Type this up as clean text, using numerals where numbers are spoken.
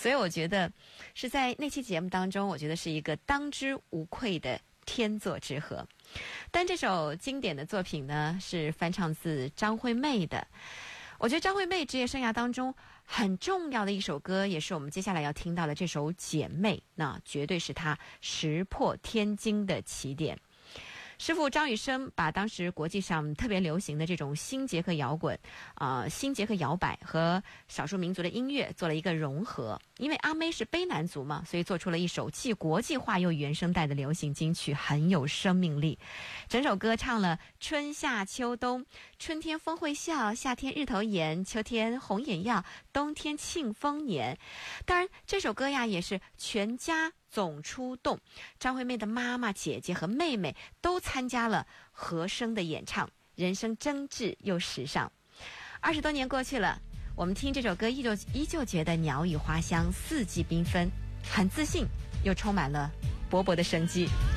所以我觉得是在那期节目当中，我觉得是一个当之无愧的天作之合。但这首经典的作品呢，是翻唱自张惠妹的。我觉得张惠妹职业生涯当中很重要的一首歌，也是我们接下来要听到的这首《姐妹》，那绝对是她石破天惊的起点。师傅张雨生把当时国际上特别流行的这种新捷克摇滚、新捷克摇摆和少数民族的音乐做了一个融合。因为阿妹是卑南族嘛，所以做出了一首既国际化又原声带的流行金曲，很有生命力。整首歌唱了春夏秋冬，春天风会笑，夏天日头炎，秋天红眼药，冬天庆丰年。当然这首歌呀也是全家总出动，张惠妹的妈妈、姐姐和妹妹都参加了和声的演唱，人声真挚又时尚。20多年过去了，我们听这首歌依旧觉得鸟语花香，四季缤纷，很自信又充满了勃勃的生机。